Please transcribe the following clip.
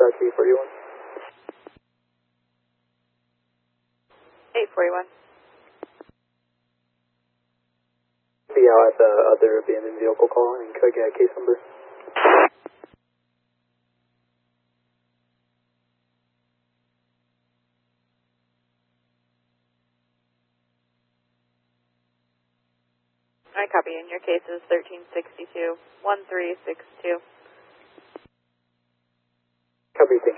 841. 841. Be out at the other abandoned vehicle call and could I get a case number? I copy. In your case is 1362 1362. Copy, thank you.